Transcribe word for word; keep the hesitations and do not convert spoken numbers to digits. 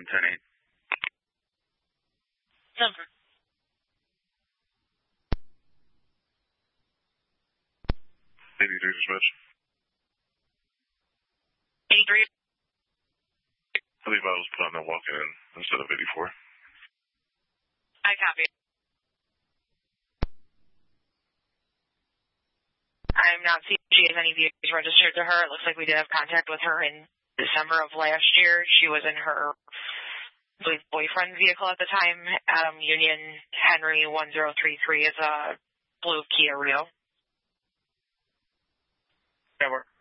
one ten eight. Number. eighty-three dispatch. eighty-three. I believe I was put on the walk-in instead of eighty-four. I copy. I'm not seeing if she has any vehicles registered to her. It looks like we did have contact with her in December of last year. She was in her, I believe, boyfriend's vehicle at the time. Adam Union Henry one zero three three is a blue Kia Rio. That works.